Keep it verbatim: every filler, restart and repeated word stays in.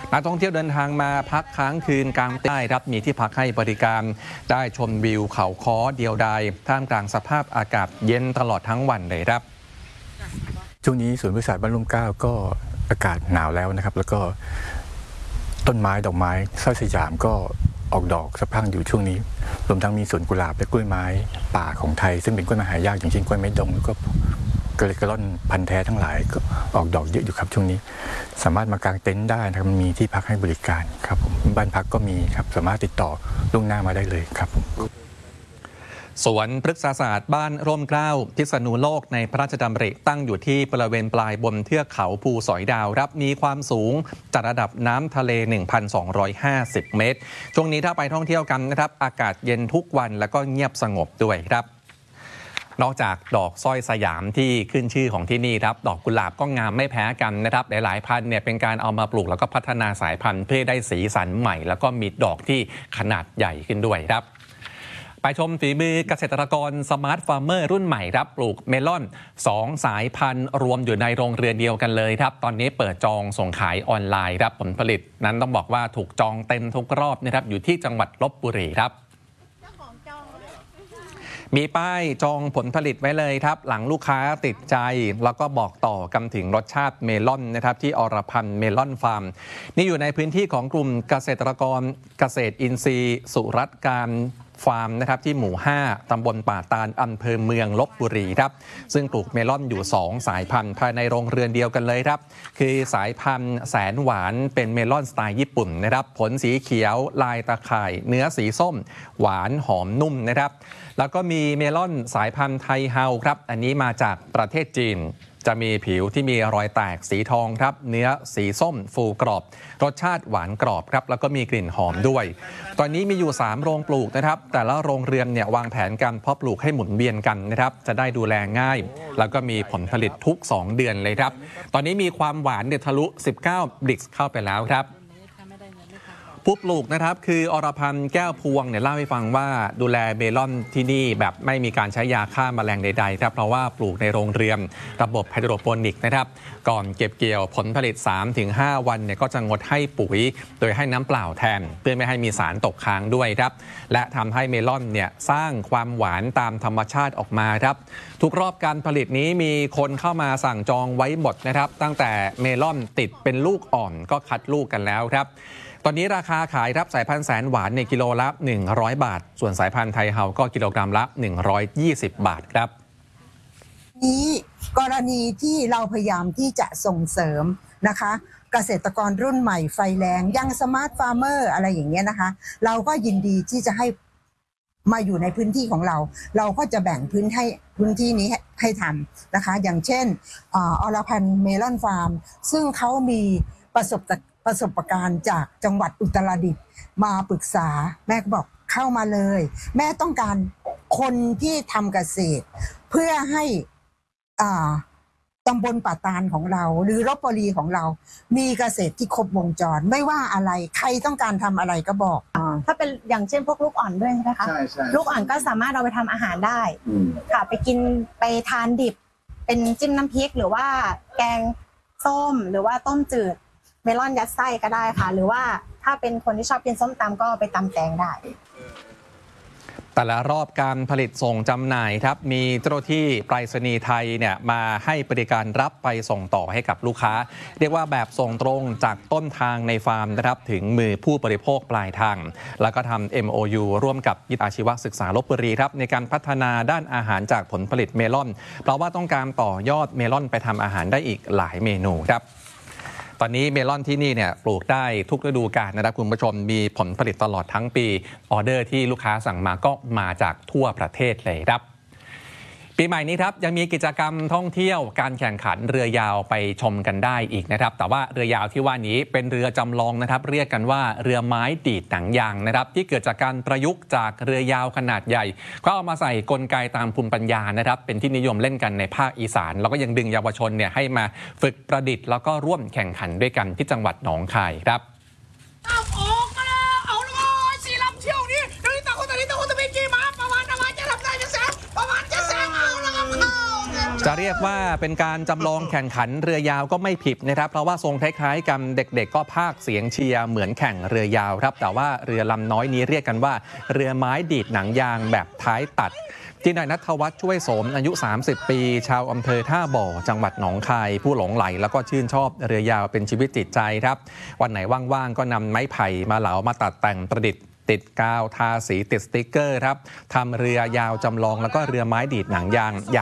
นักท่องเที่ยวเดินทางมาพักค้างคืนกลางใต้ครับมีที่พักให้บริการได้ชมวิวเขาค้อเดียวดายท่ามกลางสภาพอากาศเย็นตลอดทั้งวันเลยครับช่วงนี้สวนพฤกษศาสตร์บ้านลุ่มเกล้าก็อากาศหนาวแล้วนะครับแล้วก็ต้นไม้ดอกไม้สร้อยสยามก็ออกดอกสะพรั่งอยู่ช่วงนี้รวมทั้งมีสวนกุหลาบและกล้วยไม้ป่าของไทยซึ่งเป็นกล้วยไม้หายากอย่างเช่นกล้วยไม้ดงแล้วก็กระเลกระล่อนพันธุ์แท้ทั้งหลายก็ออกดอกเยอะอยู่ครับช่วงนี้สามารถมากางเต็นท์ได้นะครับมีที่พักให้บริการครับผมบ้านพักก็มีครับสามารถติดต่อล่วงหน้ามาได้เลยครับผมสวนพฤกษศาสตร์บ้านร่มเกล้าพิษณุโลกในพระราชดำริตั้งอยู่ที่บริเวณปลายบนเทือกเขาภูสอยดาวครับมีความสูงจากระดับน้ำทะเล หนึ่งพันสองร้อยห้าสิบ เมตรช่วงนี้ถ้าไปท่องเที่ยวกันนะครับอากาศเย็นทุกวันแล้วก็เงียบสงบด้วยครับนอกจากดอกสร้อยสยามที่ขึ้นชื่อของที่นี่ครับดอกกุหลาบก็งามไม่แพ้กันนะครับหลายๆพันธุ์เนี่ยเป็นการเอามาปลูกแล้วก็พัฒนาสายพันธุ์เพื่อได้สีสันใหม่แล้วก็มีดอกที่ขนาดใหญ่ขึ้นด้วยครับไปชมฝีมือเกษตรกรสมาร์ทฟาร์มเมอร์รุ่นใหม่ครับปลูกเมลอนสองสายพันธุ์รวมอยู่ในโรงเรือนเดียวกันเลยครับตอนนี้เปิดจองส่งขายออนไลน์ครับผลผลิตนั้นต้องบอกว่าถูกจองเต็มทุกรอบนะครับอยู่ที่จังหวัดลพบุรีครับมีป้ายจองผลผลิตไว้เลยครับหลังลูกค้าติดใจแล้วก็บอกต่อกันถึงรสชาติเมลอนนะครับที่อรพันธ์เมลอนฟาร์มนี่อยู่ในพื้นที่ของกลุ่มเกษตรกรเกษตรอินทรีย์สุรัตน์การฟาร์มนะครับที่หมู่ห้าตำบลป่าตาลอำเภอเมืองลพบุรีครับซึ่งปลูกเมลอนอยู่สองสายพันธุ์ภายในโรงเรือนเดียวกันเลยครับคือสายพันธุ์แสนหวานเป็นเมลอนสไตล์ญี่ปุ่นนะครับผลสีเขียวลายตะข่ายเนื้อสีส้มหวานหอมนุ่มนะครับแล้วก็มีเมลอนสายพันธุ์ไทเฮาครับอันนี้มาจากประเทศจีนจะมีผิวที่มีรอยแตกสีทองครับเนื้อสีส้มฟูกรอบรสชาติหวานกรอบครับแล้วก็มีกลิ่นหอมด้วยตอนนี้มีอยู่สามโรงปลูกนะครับแต่ละโรงเรือนเนี่ยวางแผนการเพาะปลูกให้หมุนเวียนกันนะครับจะได้ดูแลง่ายแล้วก็มีผลผลิตทุกสองเดือนเลยครับตอนนี้มีความหวานเดือดทะลุสิบเก้าบลิกซ์เข้าไปแล้วครับผู้ปลูกนะครับคืออรพันธ์แก้วพวงเนี่ยเล่าให้ฟังว่าดูแลเมลอนที่นี่แบบไม่มีการใช้ยาฆ่าแมลงใดๆครับเพราะว่าปลูกในโรงเรือนระบบไฮโดรโปนิกนะครับก่อนเก็บเกี่ยวผลผลิต สามถึงห้า วันเนี่ยก็จะงดให้ปุ๋ยโดยให้น้ำเปล่าแทนเพื่อไม่ให้มีสารตกค้างด้วยครับและทำให้เมลอนเนี่ยสร้างความหวานตามธรรมชาติออกมาครับทุกรอบการผลิตนี้มีคนเข้ามาสั่งจองไว้หมดนะครับตั้งแต่เมลอนติดเป็นลูกอ่อนก็คัดลูกกันแล้วครับตอนนี้ราคาขายรับสายพันธุ์แสนหวานในกิโลละหนึ่งร้อยบาทส่วนสายพันธุ์ไทเฮาก็กิโลกรัมละหนึ่งร้อยยี่สิบบาทครับนี้กรณีที่เราพยายามที่จะส่งเสริมนะคะเกษตรกรรุ่นใหม่ไฟแรงยังสมาร์ทฟาร์มเมอร์อะไรอย่างเงี้ยนะคะเราก็ยินดีที่จะให้มาอยู่ในพื้นที่ของเราเราก็จะแบ่งพื้นให้พื้นที่นี้ให้ทำนะคะอย่างเช่นอรพันธ์เมลอนฟาร์มซึ่งเขามีประสบประสบการณ์จากจังหวัดอุตรดิตถ์มาปรึกษาแม่ก็บอกเข้ามาเลยแม่ต้องการคนที่ทำเกษตรเพื่อให้อ่าตำบลป่าตาลของเราหรือลพบุรีของเรามีเกษตรที่ครบวงจรไม่ว่าอะไรใครต้องการทำอะไรก็บอกถ้าเป็นอย่างเช่นพวกลูกอ่อนด้วยใช่ไหมคะลูกอ่อนก็สามารถเอาไปทำอาหารได้ค่ะไปกินไปทานดิบเป็นจิ้มน้ำพริกหรือว่าแกงส้มหรือว่าต้มจืดเมลอนยัดไส้ก็ได้ค่ะหรือว่าถ้าเป็นคนที่ชอบกินส้มตำก็ไปตำแตงได้แต่ละรอบการผลิตส่งจำหน่ายครับมีเจ้าหน้าที่ไปรษณีย์ไทยเนี่ยมาให้บริการรับไปส่งต่อให้กับลูกค้าเรียกว่าแบบส่งตรงจากต้นทางในฟาร์มนะครับถึงมือผู้บริโภคปลายทางแล้วก็ทำ เอ็ม โอ ยู ร่วมกับวิทยาชีวศึกษาลพบุรีครับในการพัฒนาด้านอาหารจากผลผลิตเมลอนเพราะว่าต้องการต่อยอดเมลอนไปทำอาหารได้อีกหลายเมนูครับตอนนี้เมลอนที่นี่เนี่ยปลูกได้ทุกฤดูกาลนะครับคุณผู้ชมมีผลผลิตตลอดทั้งปีออเดอร์ที่ลูกค้าสั่งมาก็มาจากทั่วประเทศเลยครับปีใหม่นี้ครับยังมีกิจกรรมท่องเที่ยวการแข่งขันเรือยาวไปชมกันได้อีกนะครับแต่ว่าเรือยาวที่ว่านี้เป็นเรือจำลองนะครับเรียกกันว่าเรือไม้ดีดหนังยางนะครับที่เกิดจากการประยุกต์จากเรือยาวขนาดใหญ่ก็เอามาใส่กลไกตามภูมิปัญญานะครับเป็นที่นิยมเล่นกันในภาคอีสานแล้วก็ยังดึงเยาวชนเนี่ยให้มาฝึกประดิษฐ์แล้วก็ร่วมแข่งขันด้วยกันที่จังหวัดหนองคายครับจะเรียกว่าเป็นการจำลองแข่งขันเรือยาวก็ไม่ผิดนะครับเพราะว่าทรงคล้ายๆกันเด็กๆก็พากย์เสียงเชียร์เหมือนแข่งเรือยาวครับแต่ว่าเรือลำน้อยนี้เรียกกันว่าเรือไม้ดีดหนังยางแบบท้ายตัดที่นายณัฐวัฒน์ช่วยโสมอายุสามสิบปีชาวอำเภอท่าบ่อจังหวัดหนองคายผู้หลงใหลแล้วก็ชื่นชอบเรือยาวเป็นชีวิตจิตใจครับวันไหนว่างๆก็นำไม้ไผ่มาเหลามาตัดแต่งประดิษฐ์ติดกาวทาสีติดสติ๊กเกอร์ครับทำเรือยาวจำลองแล้วก็เรือไม้ดีดหนังยาง